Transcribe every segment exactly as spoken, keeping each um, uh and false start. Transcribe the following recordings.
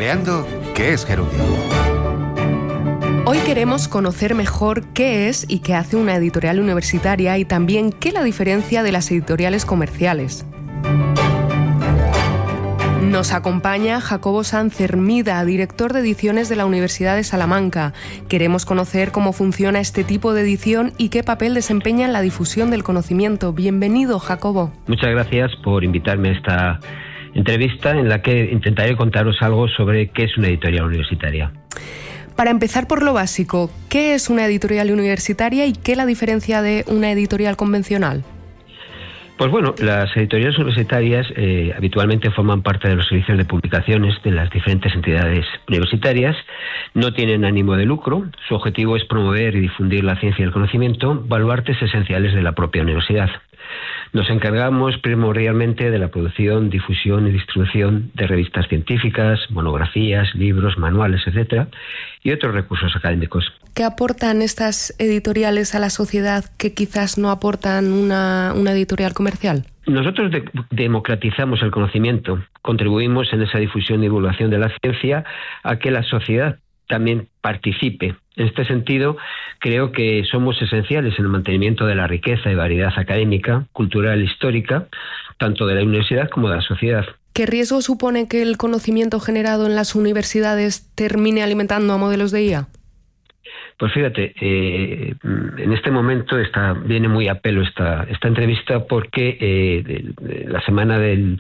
Creando ¿Qué es Gerundio? Hoy queremos conocer mejor qué es y qué hace una editorial universitaria y también qué la diferencia de las editoriales comerciales. Nos acompaña Jacobo Sanz Hermida, director de ediciones de la Universidad de Salamanca. Queremos conocer cómo funciona este tipo de edición y qué papel desempeña en la difusión del conocimiento. Bienvenido, Jacobo. Muchas gracias por invitarme a esta entrevista en la que intentaré contaros algo sobre qué es una editorial universitaria. Para empezar por lo básico, ¿qué es una editorial universitaria y qué la diferencia de una editorial convencional? Pues bueno, las editoriales universitarias eh, habitualmente forman parte de los servicios de publicaciones de las diferentes entidades universitarias, no tienen ánimo de lucro, su objetivo es promover y difundir la ciencia y el conocimiento, baluartes esenciales de la propia universidad. Nos encargamos primordialmente de la producción, difusión y distribución de revistas científicas, monografías, libros, manuales, etcétera, y otros recursos académicos. ¿Qué aportan estas editoriales a la sociedad que quizás no aportan una, una editorial comercial? Nosotros de- democratizamos el conocimiento, contribuimos en esa difusión y divulgación de la ciencia a que la sociedad también participe. En este sentido, creo que somos esenciales en el mantenimiento de la riqueza y variedad académica, cultural e histórica, tanto de la universidad como de la sociedad. ¿Qué riesgo supone que el conocimiento generado en las universidades termine alimentando a modelos de I A? Pues fíjate, eh, en este momento está, viene muy a pelo esta, esta entrevista porque eh, de, de la semana del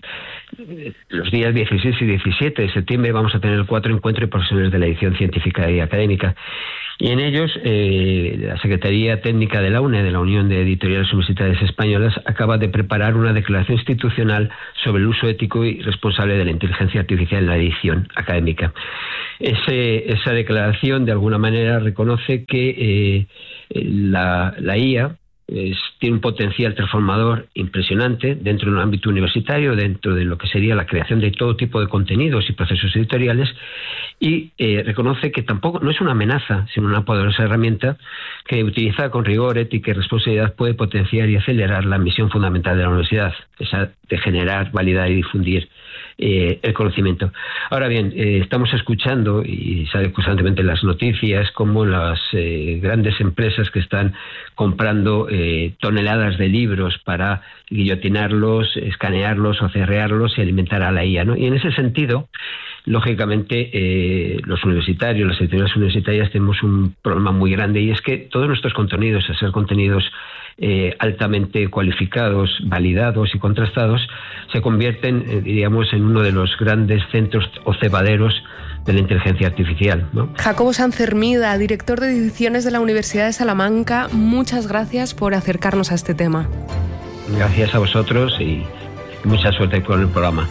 los días dieciséis y diecisiete de septiembre vamos a tener el cuatro encuentros de profesores de la edición científica y académica. Y en ellos, eh, la Secretaría Técnica de la U N E, de la Unión de Editoriales Universitarias Españolas, acaba de preparar una declaración institucional sobre el uso ético y responsable de la inteligencia artificial en la edición académica. Ese, esa declaración, de alguna manera, reconoce que eh, la, la I A es, tiene un potencial transformador impresionante dentro de un ámbito universitario, dentro de lo que sería la creación de todo tipo de contenidos y procesos editoriales, y eh, reconoce que tampoco no es una amenaza, sino una poderosa herramienta que, utilizada con rigor, ética y responsabilidad, puede potenciar y acelerar la misión fundamental de la universidad, esa de generar, validar y difundir eh, el conocimiento. Ahora bien, eh, estamos escuchando, y sale constantemente en las noticias, como las eh, grandes empresas que están comprando eh, toneladas de libros para guillotinarlos, escanearlos o cerrearlos y alimentar a la I A, ¿no? Y en ese sentido, lógicamente, eh, los universitarios, las editoriales universitarias, tenemos un problema muy grande, y es que todos nuestros contenidos, a ser contenidos eh, altamente cualificados, validados y contrastados, se convierten, eh, diríamos, en uno de los grandes centros o cebaderos de la inteligencia artificial, ¿no? Jacobo Sanz Hermida, director de ediciones de la Universidad de Salamanca, muchas gracias por acercarnos a este tema. Gracias a vosotros y mucha suerte con el programa.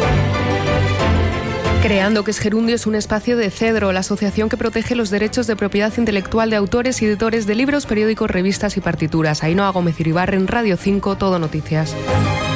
Creando ¿Qué es Gerundio? Es un espacio de CEDRO, la asociación que protege los derechos de propiedad intelectual de autores y editores de libros, periódicos, revistas y partituras. Ainhoa Gómez Iribarren, Radio cinco, Todo Noticias.